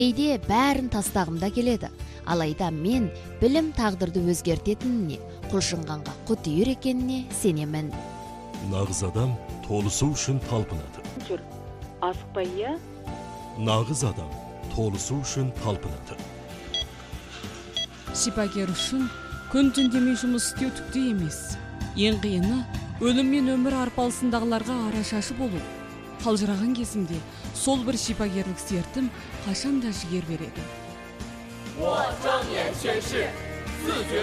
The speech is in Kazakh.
Кейде бәрін тастағымда келеді. Алайда мен білім тағдырды өзгертетініне, құлшынғанға құтыйыр екеніне сенемін. Нағыз адам толысу үшін талпынады. Жүр, асықпай, иә? Нағыз адам толысу үшін талпынады. Шипагер үшін күн түн демей жұмыс істеу түкті емес. Ең қиыны өлім мен өмір арпалысындағыларға арашашы болу. Қалжыраған кезімде сол бір шипагерлік сертім қашанда жігер береді.